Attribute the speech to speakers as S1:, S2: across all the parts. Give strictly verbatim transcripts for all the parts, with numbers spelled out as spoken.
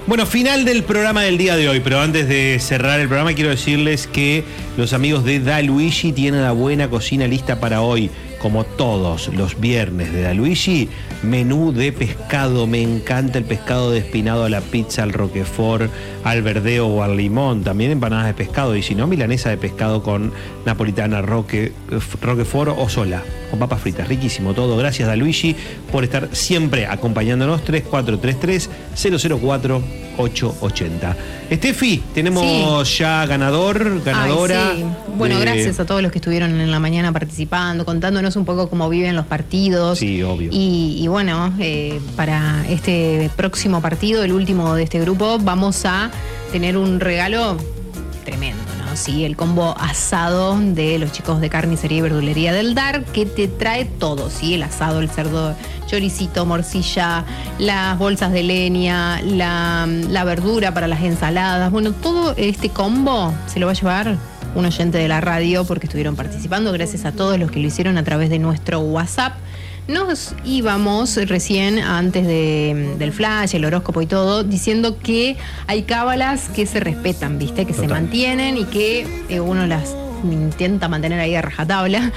S1: Bueno, final del programa del día de hoy, pero antes de cerrar el programa quiero decirles que los amigos de Da Luigi tienen la buena cocina lista para hoy. Como todos los viernes de Da Luigi, menú de pescado. Me encanta el pescado despinado a la pizza, al roquefort, al verdeo o al limón. También empanadas de pescado. Y si no, milanesa de pescado con napolitana, roque, roquefort o sola, con papas fritas. Riquísimo todo. Gracias, Da Luigi, por estar siempre acompañándonos. tres cuatro tres tres, cero cero cuatro, ocho ocho cero. Estefi, tenemos sí. ya ganador, ganadora.
S2: Ay, sí. Bueno,
S1: de...
S2: gracias a todos los que estuvieron en la mañana participando, contándonos un poco cómo viven los partidos.
S1: Sí, obvio.
S2: Y, y bueno, eh, para este próximo partido, el último de este grupo, vamos a tener un regalo tremendo, ¿no? Sí, el combo asado de los chicos de Carnicería y Verdulería del D A R, que te trae todo, ¿sí? El asado, el cerdo, choricito, morcilla, las bolsas de leña, la, la verdura para las ensaladas. Bueno, todo este combo se lo va a llevar un oyente de la radio porque estuvieron participando. Gracias a todos los que lo hicieron a través de nuestro WhatsApp. Nos íbamos recién, antes de, del flash, el horóscopo y todo, diciendo que hay cábalas que se respetan, ¿viste? Que Total. se mantienen y que eh, uno las intenta mantener ahí a rajatabla.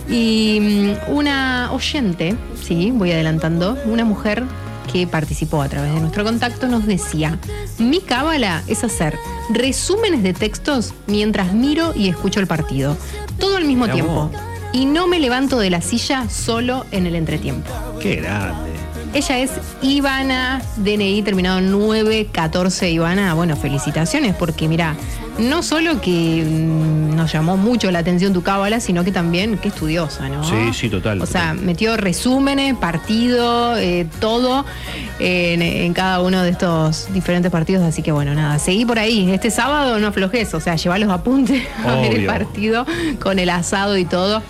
S2: Y una oyente, sí, voy adelantando, una mujer que participó a través de nuestro contacto nos decía: mi cábala es hacer resúmenes de textos mientras miro y escucho el partido, todo al mismo
S1: Mi
S2: tiempo.
S1: amor.
S2: Y no me levanto de la silla solo en el entretiempo.
S1: Qué grande.
S2: Ella es Ivana, D N I terminado nueve catorce. Ivana, bueno, felicitaciones, porque mira, no solo que mmm, nos llamó mucho la atención tu cábala, sino que también qué estudiosa, ¿no?
S1: Sí, sí, total.
S2: O
S1: total.
S2: sea, metió resúmenes, partido, eh, todo eh, en, en cada uno de estos diferentes partidos. Así que bueno, nada, seguí por ahí. Este sábado no aflojes, o sea, llevá los apuntes a ver el partido con el asado y todo.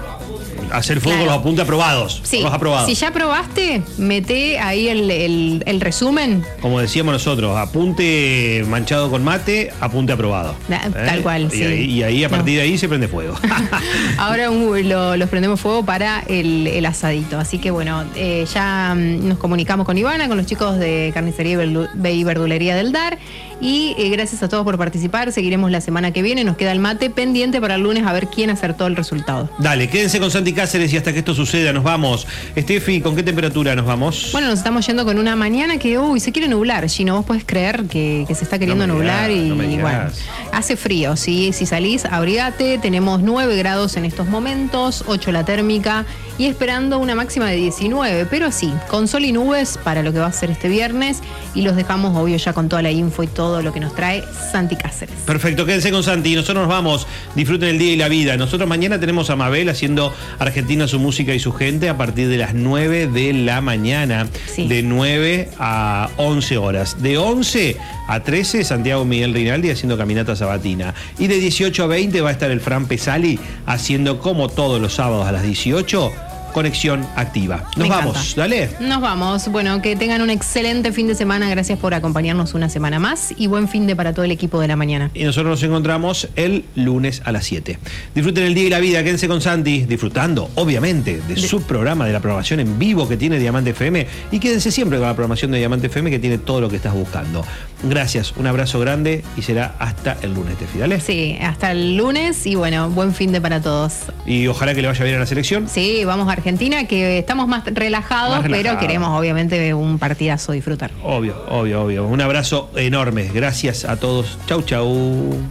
S1: Hacer fuego claro. con los apuntes aprobados.
S2: Sí.
S1: Los aprobados.
S2: Si ya probaste, mete ahí el, el, el resumen.
S1: Como decíamos nosotros, apunte manchado con mate, apunte aprobado.
S2: Da, ¿Eh? Tal cual,
S1: y
S2: sí.
S1: Ahí, y ahí a partir no. de ahí se prende fuego.
S2: Ahora uh, lo, los prendemos fuego para el, el asadito. Así que bueno, eh, ya um, nos comunicamos con Ivana, con los chicos de Carnicería y Verdulería del D A R. Y eh, gracias a todos por participar. Seguiremos la semana que viene. Nos queda el mate pendiente para el lunes a ver quién acertó el resultado.
S1: Dale, quédense con Santi Cáceres y hasta que esto suceda nos vamos. Estefi, ¿con qué temperatura nos vamos?
S2: Bueno, nos estamos yendo con una mañana que, uy, se quiere nublar. Gino, vos podés creer que, que se está queriendo
S1: no
S2: nublar
S1: digas,
S2: y,
S1: no
S2: y bueno, hace frío, ¿sí? Si salís, abrigate. Tenemos nueve grados en estos momentos, ocho la térmica y esperando una máxima de diecinueve, pero sí, con sol y nubes para lo que va a ser este viernes, y los dejamos, obvio, ya con toda la info y todo lo que nos trae Santi Cáceres.
S1: Perfecto, quédense con Santi. Nosotros nos vamos. Disfruten el día y la vida. Nosotros mañana tenemos a Mabel haciendo Argentina, su música y su gente a partir de las nueve de la mañana. Sí. De nueve a once horas. De once a trece, Santiago Miguel Rinaldi haciendo caminata sabatina. Y de dieciocho a veinte va a estar el Fran Pesali haciendo, como todos los sábados a las dieciocho, Conexión Activa. Nos
S2: Me
S1: vamos,
S2: encanta.
S1: Dale.
S2: Nos vamos. Bueno, que tengan un excelente fin de semana. Gracias por acompañarnos una semana más y buen fin de para todo el equipo de la mañana.
S1: Y nosotros nos encontramos el lunes a las siete. Disfruten el día y la vida. Quédense con Santi, disfrutando, obviamente, de, de su programa, de la programación en vivo que tiene Diamante F M. Y quédense siempre con la programación de Diamante F M, que tiene todo lo que estás buscando. Gracias, un abrazo grande y será hasta el lunes, Tefi. Dale.
S2: Sí, hasta el lunes y bueno, buen fin de para todos.
S1: Y ojalá que le vaya bien a la selección.
S2: Sí, vamos a Argentina, que estamos más relajados, más relajado. Pero queremos obviamente un partidazo disfrutar.
S1: Obvio, obvio, obvio. Un abrazo enorme. Gracias a todos. Chau, chau.